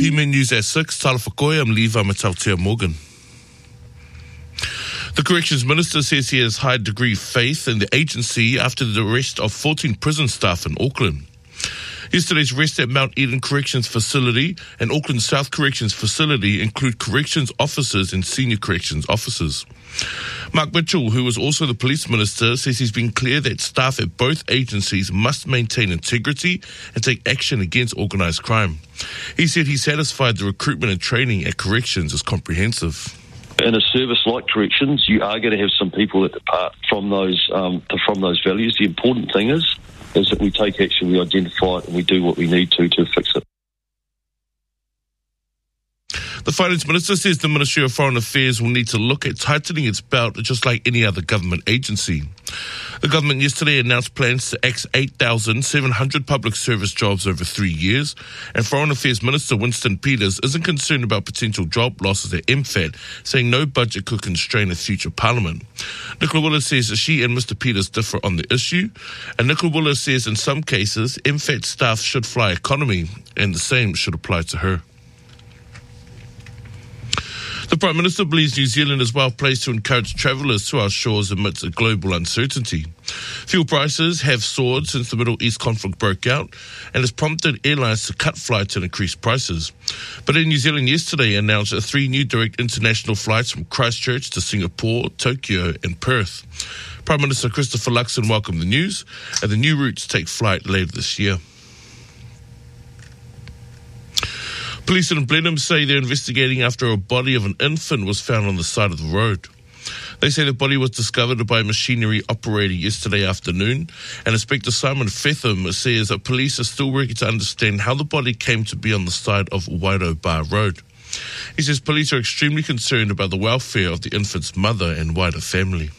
PM News at 6, Tala Whakoe, I'm Levi Matautea Morgan. The Corrections Minister says he has high degree of faith in the agency after the arrest of 14 prison staff in Auckland. Yesterday's arrest at Mount Eden Corrections Facility and Auckland South Corrections Facility include corrections officers and senior corrections officers. Mark Mitchell, who was also the police minister, says he's been clear that staff at both agencies must maintain integrity and take action against organised crime. He said he's satisfied the recruitment and training at corrections is comprehensive. In a service like corrections, you are going to have some people that depart from those values. The important thing is that we take action, we identify it, and we do what we need to fix it. The Finance Minister says the Ministry of Foreign Affairs will need to look at tightening its belt just like any other government agency. The government yesterday announced plans to axe 8,700 public service jobs over 3 years, and Foreign Affairs Minister Winston Peters isn't concerned about potential job losses at MFAT, saying no budget could constrain a future parliament. Nicola Willer says that she and Mr Peters differ on the issue, and Nicola Willer says in some cases MFAT staff should fly economy, and the same should apply to her. The Prime Minister believes New Zealand is well placed to encourage travellers to our shores amidst a global uncertainty. Fuel prices have soared since the Middle East conflict broke out and has prompted airlines to cut flights and increase prices. But Air New Zealand yesterday announced 3 new direct international flights from Christchurch to Singapore, Tokyo and Perth. Prime Minister Christopher Luxon welcomed the news, and the new routes take flight later this year. Police in Blenheim say they're investigating after a body of an infant was found on the side of the road. They say the body was discovered by a machinery operator yesterday afternoon, and Inspector Simon Fetham says that police are still working to understand how the body came to be on the side of Waido Bar Road. He says police are extremely concerned about the welfare of the infant's mother and wider family.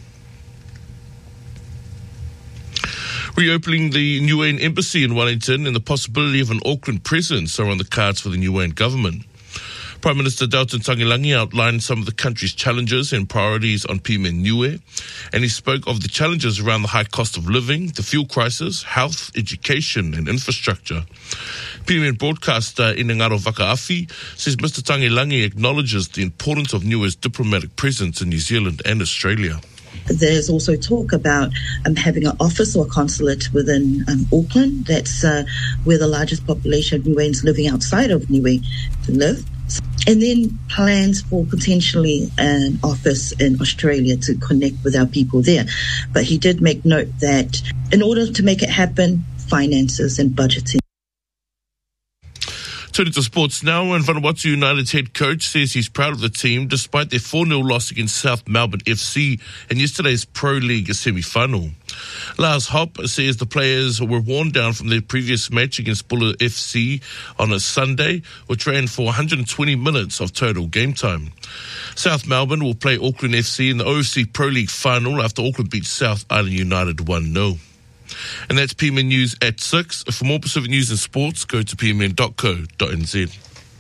Reopening the Niuean Embassy in Wellington and the possibility of an Auckland presence are on the cards for the Niuean government. Prime Minister Dalton Tangilangi outlined some of the country's challenges and priorities on PM Niue, and he spoke of the challenges around the high cost of living, the fuel crisis, health, education and infrastructure. PM broadcaster Inengaro Vakaafi says Mr Tangilangi acknowledges the importance of Niue's diplomatic presence in New Zealand and Australia. There's also talk about having an office or a consulate within Auckland. That's where the largest population of Niueans living outside of Niue live. And then plans for potentially an office in Australia to connect with our people there. But he did make note that in order to make it happen, finances and budgeting. Turning to sports now, and Vanuatu United's head coach says he's proud of the team despite their 4-0 loss against South Melbourne FC in yesterday's Pro League semi-final. Lars Hopp says the players were worn down from their previous match against Buller FC on a Sunday, which ran for 120 minutes of total game time. South Melbourne will play Auckland FC in the OFC Pro League final after Auckland beat South Island United 1-0. And that's PMN News at 6. For more Pacific news and sports, go to pmn.co.nz.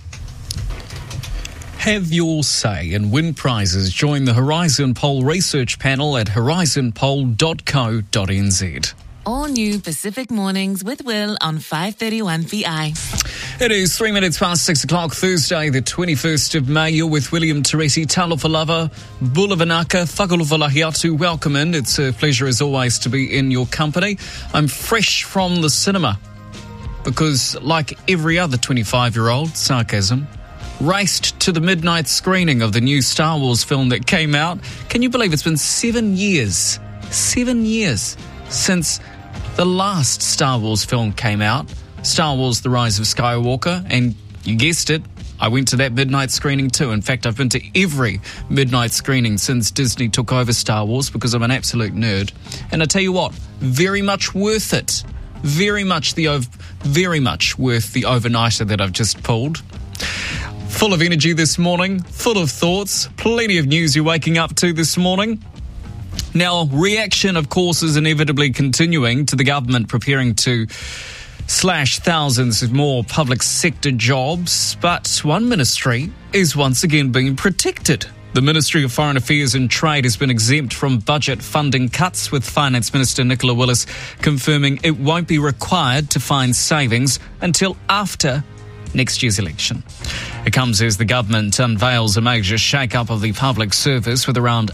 Have your say and win prizes. Join the Horizon Poll research panel at horizonpoll.co.nz. All new Pacific Mornings with Will on 531 VI. It is 3 minutes past 6 o'clock, Thursday, the 21st of May. You're with William Teresi, Talofa Lava, Bulavanaka, Whakalufalahiatu. Welcome in. It's a pleasure as always to be in your company. I'm fresh from the cinema because, like every other 25-year-old, sarcasm, raced to the midnight screening of the new Star Wars film that came out. Can you believe it's been 7 years? 7 years since the last Star Wars film came out, Star Wars The Rise of Skywalker, and you guessed it, I went to that midnight screening too. In fact, I've been to every midnight screening since Disney took over Star Wars because I'm an absolute nerd. And I tell you what, very much worth it. Very much worth the overnighter that I've just pulled. Full of energy this morning, full of thoughts, plenty of news you're waking up to this morning. Now, reaction, of course, is inevitably continuing to the government preparing to slash thousands of more public sector jobs, but one ministry is once again being protected. The Ministry of Foreign Affairs and Trade has been exempt from budget funding cuts, with Finance Minister Nicola Willis confirming it won't be required to find savings until after next year's election. It comes as the government unveils a major shake-up of the public service with around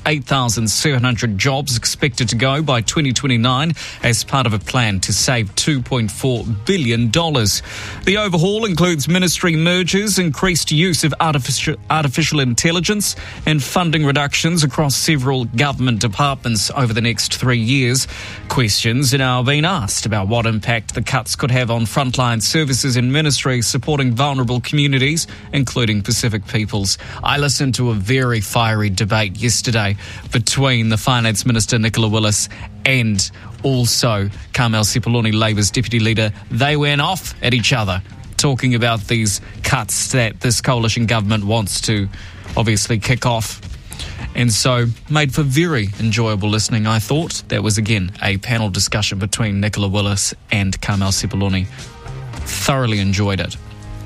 8,700 jobs expected to go by 2029 as part of a plan to save $2.4 billion. The overhaul includes ministry mergers, increased use of artificial intelligence and funding reductions across several government departments over the next 3 years. Questions are now being asked about what impact the cuts could have on frontline services in ministries supporting vulnerable communities, including Pacific peoples. I listened to a very fiery debate yesterday between the Finance Minister Nicola Willis and also Carmel Sepuloni, Labour's Deputy Leader. They went off at each other, talking about these cuts that this coalition government wants to obviously kick off. And so made for very enjoyable listening, I thought. That was, again, a panel discussion between Nicola Willis and Carmel Sepuloni. Thoroughly enjoyed it.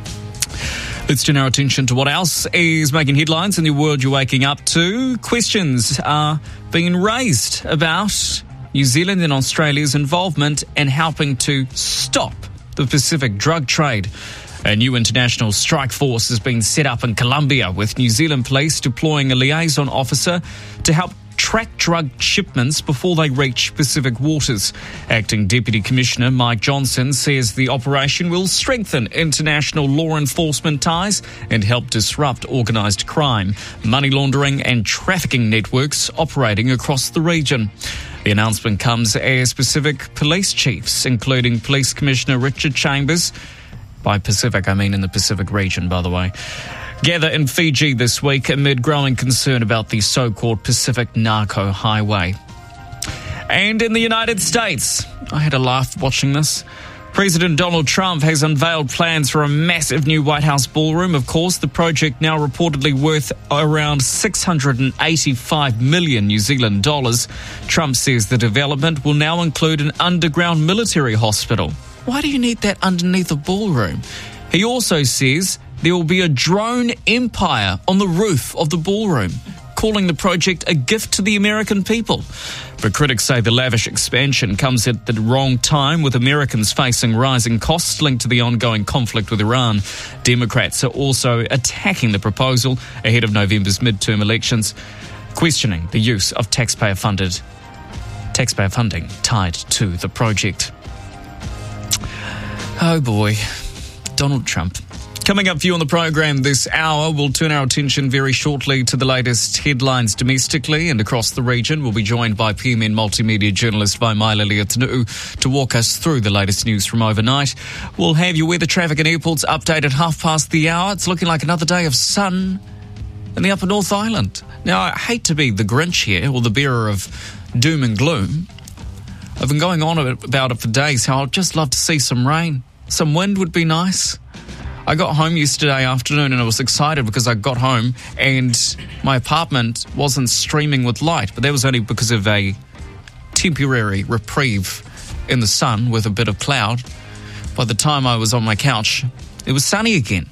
Let's turn our attention to what else is making headlines in the world you're waking up to. Questions are being raised about New Zealand and Australia's involvement in helping to stop the Pacific drug trade. A new international strike force has been set up in Colombia, with New Zealand police deploying a liaison officer to help track drug shipments before they reach Pacific waters. Acting Deputy Commissioner Mike Johnson says the operation will strengthen international law enforcement ties and help disrupt organised crime, money laundering and trafficking networks operating across the region. The announcement comes as Pacific police chiefs, including Police Commissioner Richard Chambers, by Pacific, I mean in the Pacific region, by the way, gather in Fiji this week amid growing concern about the so-called Pacific Narco Highway. And in the United States, I had a laugh watching this. President Donald Trump has unveiled plans for a massive new White House ballroom. Of course, the project now reportedly worth around 685 million New Zealand dollars. Trump says the development will now include an underground military hospital. Why do you need that underneath a ballroom? He also says there will be a drone empire on the roof of the ballroom, calling the project a gift to the American people. But critics say the lavish expansion comes at the wrong time, with Americans facing rising costs linked to the ongoing conflict with Iran. Democrats are also attacking the proposal ahead of November's midterm elections, questioning the use of taxpayer funding tied to the project. Oh boy, Donald Trump. Coming up for you on the program this hour, we'll turn our attention very shortly to the latest headlines domestically and across the region. We'll be joined by PMN multimedia journalist Vaimaila Leotunu'u to walk us through the latest news from overnight. We'll have your weather, traffic and airports update at 1:30. It's looking like another day of sun in the Upper North Island. Now, I hate to be the Grinch here, or the bearer of doom and gloom. I've been going on about it for days, how I'd just love to see some rain. Some wind would be nice. I got home yesterday afternoon and I was excited because I got home and my apartment wasn't streaming with light, but that was only because of a temporary reprieve in the sun with a bit of cloud. By the time I was on my couch, it was sunny again.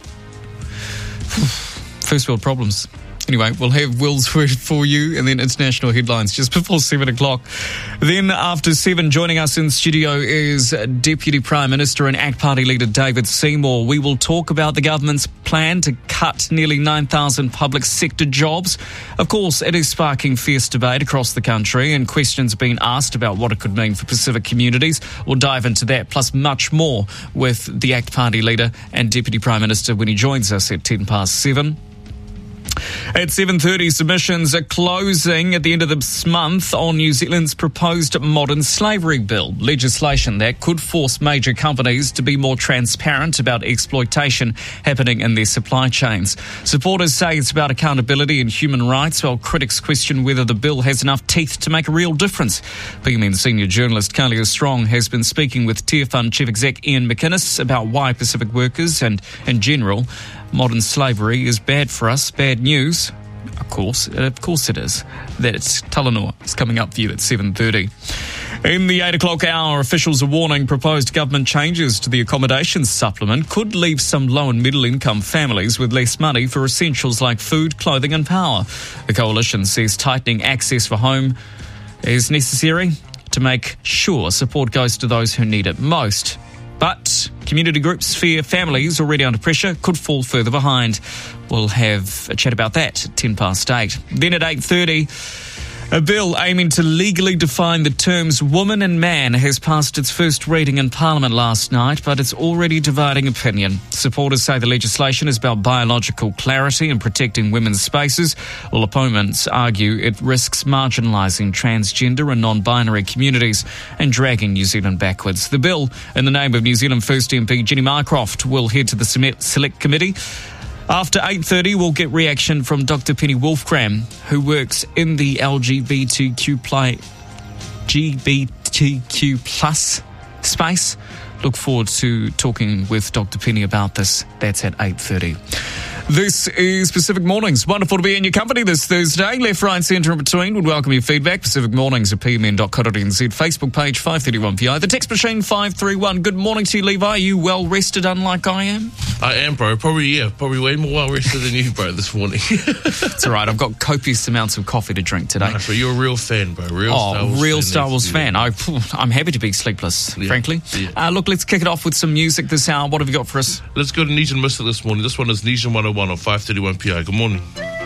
First world problems. Anyway, we'll have Will's word for you and then international headlines just before 7 o'clock. Then after 7, joining us in studio is Deputy Prime Minister and ACT Party leader David Seymour. We will talk about the government's plan to cut nearly 9,000 public sector jobs. Of course, it is sparking fierce debate across the country and questions being asked about what it could mean for Pacific communities. We'll dive into that, plus much more with the ACT Party leader and Deputy Prime Minister when he joins us at 7:10. At 7:30, submissions are closing at the end of this month on New Zealand's proposed modern slavery bill, legislation that could force major companies to be more transparent about exploitation happening in their supply chains. Supporters say it's about accountability and human rights, while critics question whether the bill has enough teeth to make a real difference. PMN senior journalist Kalia Strong has been speaking with Tier Fund Chief Exec Ian McInnes about why Pacific workers and, in general, modern slavery is bad for us, bad news. Of course it is. That's Talanoa. It's coming up for you at 7:30. In the 8 o'clock hour, officials are warning proposed government changes to the accommodation supplement could leave some low and middle income families with less money for essentials like food, clothing and power. The coalition says tightening access for home is necessary to make sure support goes to those who need it most. But community groups fear families already under pressure could fall further behind. We'll have a chat about that at 8:10. Then at 8:30, a bill aiming to legally define the terms woman and man has passed its first reading in Parliament last night, but it's already dividing opinion. Supporters say the legislation is about biological clarity and protecting women's spaces, while opponents argue it risks marginalising transgender and non-binary communities and dragging New Zealand backwards. The bill, in the name of New Zealand First MP Jenny Marcroft, will head to the Select Committee. After 8:30, we'll get reaction from Dr. Penny Wolfgram, who works in the LGBTQ plus space. Look forward to talking with Dr. Penny about this. That's at 8:30. This is Pacific Mornings. Wonderful to be in your company this Thursday. Left, right, centre, and between. Would welcome your feedback. Pacific Mornings at pmn.co.nz. Facebook page 531PI. The text machine 531. Good morning to you, Levi. Are you well rested, unlike I am? I am, bro. Probably way more well rested than you, bro, this morning. It's all right. I've got copious amounts of coffee to drink today. Nice, bro. You're a real fan, bro. Real Star Wars fan. I'm happy to be sleepless, frankly. Yeah. Look, let's kick it off with some music this hour. What have you got for us? Let's go to Nesian Mystic this morning. This one is Nesian 101 on 531 PI. Good morning.